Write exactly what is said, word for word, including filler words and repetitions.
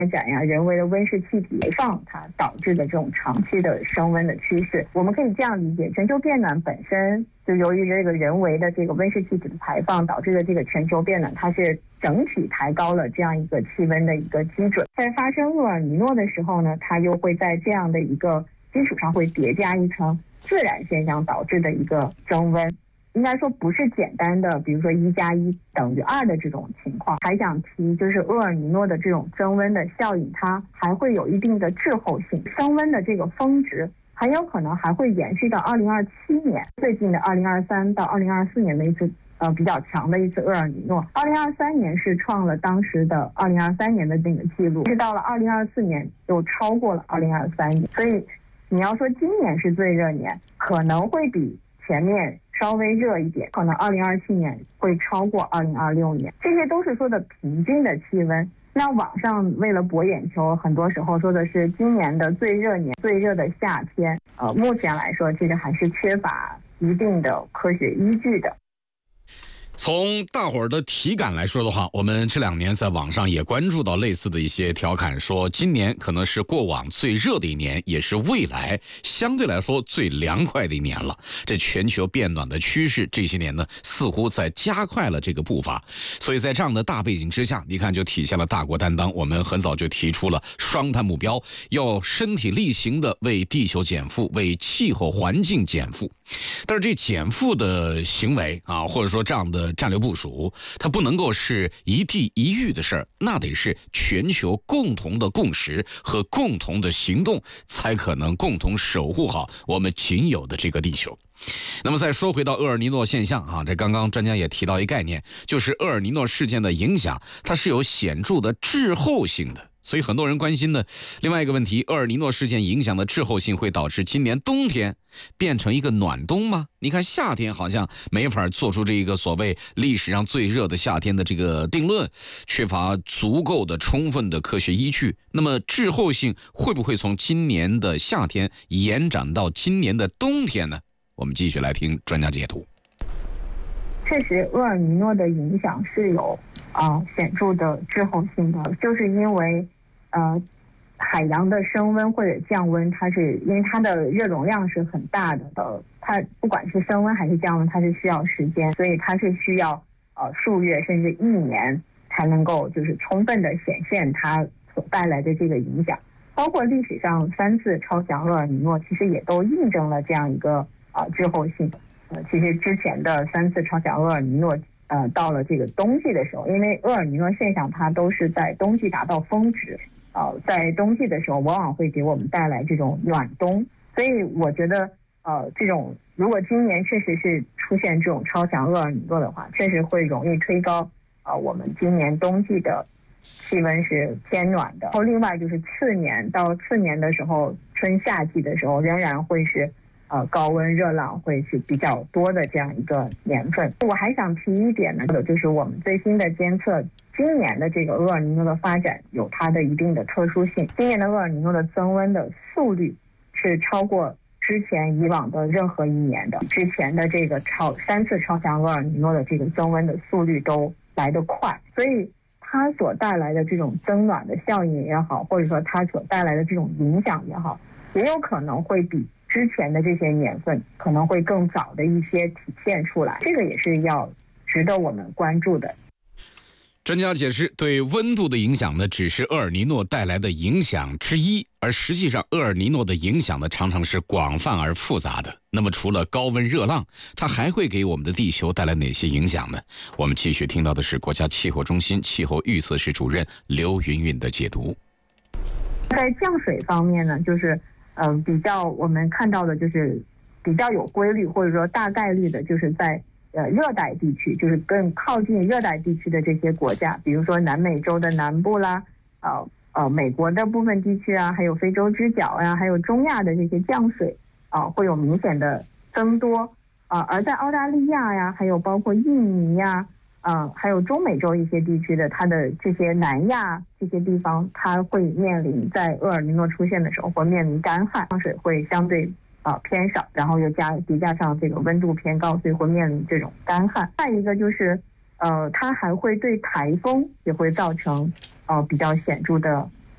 展呀、人为的温室气体排放它导致的这种长期的升温的趋势。我们可以这样理解，全球变暖本身就由于这个人为的这个温室气体的排放导致的这个全球变暖，它是整体抬高了这样一个气温的一个基准。在发生厄尔尼诺的时候呢，它又会在这样的一个基础上会叠加一层自然现象导致的一个升温。应该说不是简单的比如说一加一等于二的这种情况。还想提就是厄尔尼诺的这种增温的效应，它还会有一定的滞后性，升温的这个峰值很有可能还会延续到二零二七年，最近的二零二三到二零二四年的一次呃比较强的一次厄尔尼诺。二零二三年是创了当时的二零二三年的那个记录，是到了二零二四年又超过了二零二三年。所以你要说今年是最热年，可能会比前面稍微热一点，可能二零二七年会超过二零二六年，这些都是说的平均的气温。那网上为了博眼球，很多时候说的是今年的最热年、最热的夏天。呃，目前来说，这个还是缺乏一定的科学依据的。 从大伙儿的体感来说的话，我们这两年在网上也关注到类似的一些调侃，说今年可能是过往最热的一年，也是未来相对来说最凉快的一年了。这全球变暖的趋势这些年呢，似乎在加快了这个步伐。所以在这样的大背景之下，你看就体现了大国担当。我们很早就提出了双碳目标，要身体力行的为地球减负，为气候环境减负。但是这减负的行为啊，或者说这样的战略部署，它不能够是一地一域的事儿，那得是全球共同的共识和共同的行动，才可能共同守护好我们仅有的这个地球。那么再说回到厄尔尼诺现象啊，这刚刚专家也提到一概念，就是厄尔尼诺事件的影响，它是有显著的滞后性的。所以很多人关心的另外一个问题，厄尔尼诺事件影响的滞后性会导致今年冬天变成一个暖冬吗？你看夏天好像没法做出这一个所谓历史上最热的夏天的这个定论，缺乏足够的充分的科学依据。那么滞后性会不会从今年的夏天延展到今年的冬天呢？我们继续来听专家解读。 确实厄尔尼诺的影响是有啊、呃、显著的滞后性的，就是因为呃海洋的升温或者降温，它是因为它的热容量是很大的，呃它不管是升温还是降温，它是需要时间，所以它是需要呃数月甚至一年才能够就是充分的显现它所带来的这个影响。包括历史上三次超强厄尔尼诺，其实也都印证了这样一个啊、呃、滞后性。呃，其实之前的三次超强厄尔尼诺，呃，到了这个冬季的时候，因为厄尔尼诺现象它都是在冬季达到峰值，呃，在冬季的时候往往会给我们带来这种暖冬，所以我觉得，呃，这种如果今年确实是出现这种超强厄尔尼诺的话，确实会容易推高啊、呃、我们今年冬季的气温是偏暖的。然后另外就是次年到次年的时候，春夏季的时候仍然会是。呃，高温热浪会是比较多的这样一个年份。我还想提一点呢，就是我们最新的监测，今年的这个厄尔尼诺的发展有它的一定的特殊性。今年的厄尔尼诺的增温的速率是超过之前以往的任何一年的，之前的这个超三次超强厄尔尼诺的这个增温的速率都来得快，所以它所带来的这种增暖的效应也好，或者说它所带来的这种影响也好，也有可能会比之前的这些年份可能会更早的一些体现出来，这个也是要值得我们关注的。 专家解释，对温度的影响呢，只是厄尔尼诺带来的影响之一，而实际上厄尔尼诺的影响呢，常常是广泛而复杂的。那么除了高温热浪，它还会给我们的地球带来哪些影响呢？我们继续听到的是国家气候中心气候预测室主任刘云云的解读。 在降水方面呢，就是嗯、呃，比较我们看到的就是比较有规律，或者说大概率的，就是在呃热带地区，就是更靠近热带地区的这些国家，比如说南美洲的南部啦，呃呃美国的部分地区啊，还有非洲之角呀、啊，还有中亚的这些降水啊、呃，会有明显的增多啊、呃。而在澳大利亚呀，还有包括印尼呀。嗯，还有中美洲一些地区的，它的这些南亚这些地方，它会面临在厄尔尼诺出现的时候，会面临干旱，降水会相对啊、呃、偏少，然后又加叠加上这个温度偏高，所以会面临这种干旱。再一个就是，呃，它还会对台风也会造成呃比较显著的